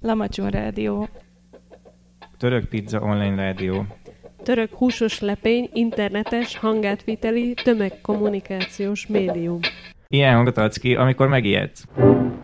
Lamacson Rádió. Török Pizza Online Rádió. Török húsos lepény, internetes, hangátviteli, tömegkommunikációs médium. Ilyen hangot adsz ki, amikor megijedsz.